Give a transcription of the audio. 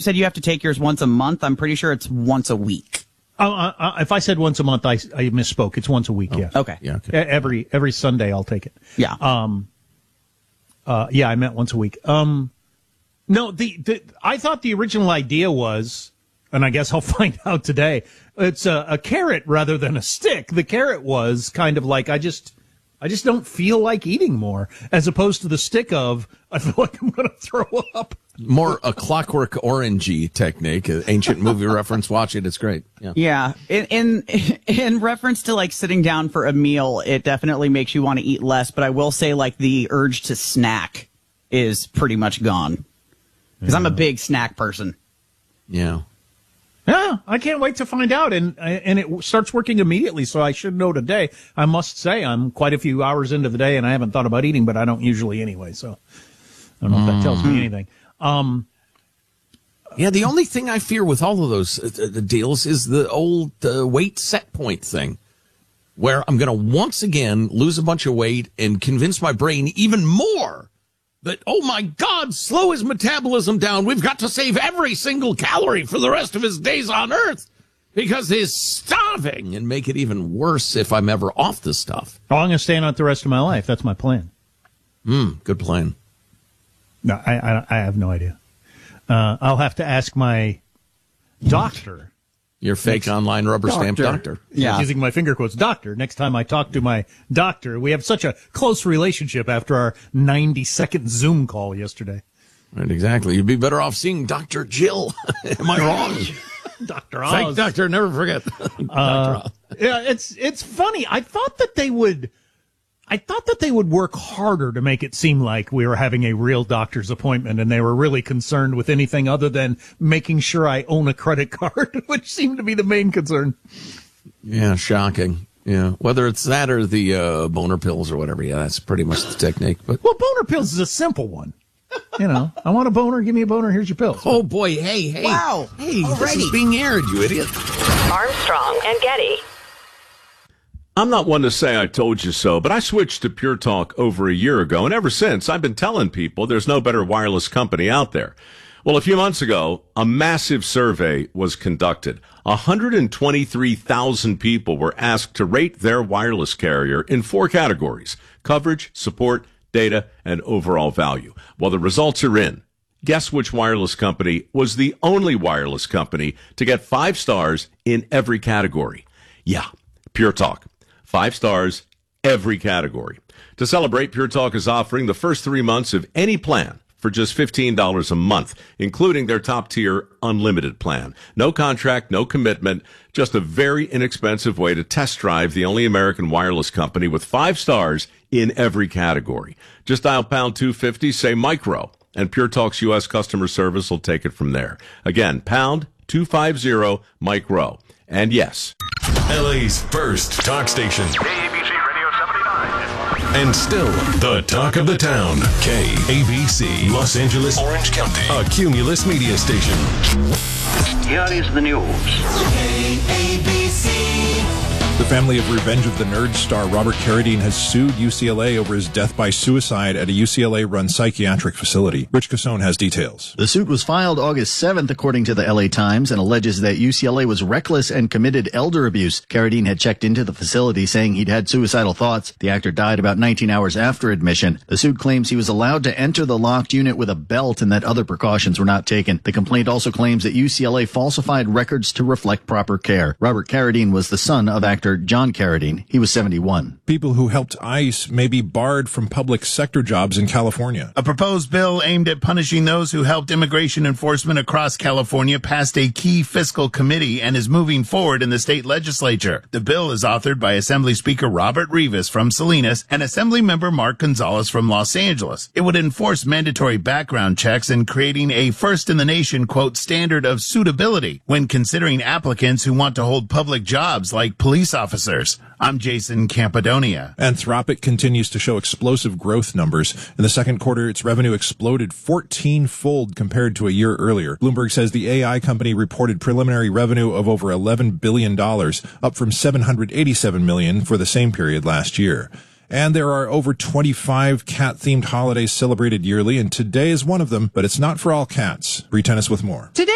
said you have to take yours once a month. I'm pretty sure it's once a week. If I said once a month, I misspoke. It's once a week. Yeah. Okay. Yeah. Okay. Every Sunday, I'll take it. Yeah. I meant once a week. No, I thought the original idea was, and I guess I'll find out today, it's a carrot rather than a stick. The carrot was kind of like, I just don't feel like eating more, as opposed to the stick of, I feel like I'm going to throw up. More a Clockwork Orangey technique, an ancient movie reference. Watch it; it's great. Yeah. In reference to like sitting down for a meal, it definitely makes you want to eat less. But I will say, like, the urge to snack is pretty much gone because I'm a big snack person. Yeah. Yeah, I can't wait to find out, and it starts working immediately, so I should know today. I must say I'm quite a few hours into the day, and I haven't thought about eating, but I don't usually anyway, so I don't know if that tells me anything. Yeah, the only thing I fear with all of those deals is the old weight set point thing, where I'm going to once again lose a bunch of weight and convince my brain even more that, oh my God, slow his metabolism down. We've got to save every single calorie for the rest of his days on Earth because he's starving, and make it even worse if I'm ever off this stuff. Oh, I'm going to stay on it the rest of my life. That's my plan. Good plan. No, I have no idea. I'll have to ask my doctor. Your fake online rubber stamp doctor. Yeah. Using my finger quotes, doctor. Next time I talk to my doctor, we have such a close relationship after our 90-second Zoom call yesterday. Right, exactly. You'd be better off seeing Dr. Jill. Am I wrong? Dr. Oz. Fake doctor, never forget. Dr. Oz. Yeah, it's funny. I thought that they would work harder to make it seem like we were having a real doctor's appointment, and they were really concerned with anything other than making sure I own a credit card, which seemed to be the main concern. Yeah, shocking. Yeah, whether it's that or the boner pills or whatever. Yeah, that's pretty much the technique. But boner pills is a simple one. I want a boner. Give me a boner. Here's your pills. Oh boy, hey, wow, hey, this is being aired, you idiot. Armstrong and Getty. I'm not one to say I told you so, but I switched to Pure Talk over a year ago, and ever since, I've been telling people there's no better wireless company out there. Well, a few months ago, a massive survey was conducted. 123,000 people were asked to rate their wireless carrier in 4 categories: coverage, support, data, and overall value. Well, the results are in. Guess which wireless company was the only wireless company to get 5 stars in every category? Yeah, Pure Talk. 5 stars, every category. To celebrate, Pure Talk is offering the first 3 months of any plan for just $15 a month, including their top-tier unlimited plan. No contract, no commitment, just a very inexpensive way to test drive the only American wireless company with 5 stars in every category. Just dial pound 250, say micro, and Pure Talk's U.S. customer service will take it from there. Again, pound 250 micro. And yes, LA's first talk station. KABC Radio 79. And still the talk of the town. KABC, Los Angeles, Orange County. A Cumulus media station. Here is the news. KABC. The family of Revenge of the Nerds star Robert Carradine has sued UCLA over his death by suicide at a UCLA-run psychiatric facility. Rich Cassone has details. The suit was filed August 7th, according to the LA Times, and alleges that UCLA was reckless and committed elder abuse. Carradine had checked into the facility saying he'd had suicidal thoughts. The actor died about 19 hours after admission. The suit claims he was allowed to enter the locked unit with a belt and that other precautions were not taken. The complaint also claims that UCLA falsified records to reflect proper care. Robert Carradine was the son of actor John Carradine. He was 71. People who helped ICE may be barred from public sector jobs in California. A proposed bill aimed at punishing those who helped immigration enforcement across California passed a key fiscal committee and is moving forward in the state legislature. The bill is authored by Assembly Speaker Robert Rivas from Salinas and Assembly Member Mark Gonzalez from Los Angeles. It would enforce mandatory background checks and creating a first-in-the-nation, quote, standard of suitability when considering applicants who want to hold public jobs like police officers. I'm Jason Campodonia. Anthropic continues to show explosive growth numbers. In the second quarter, its revenue exploded 14-fold compared to a year earlier. Bloomberg says the AI company reported preliminary revenue of over $11 billion, up from $787 million for the same period last year. And there are over 25 cat-themed holidays celebrated yearly, and today is one of them, but it's not for all cats. Bree Tennis with more. Today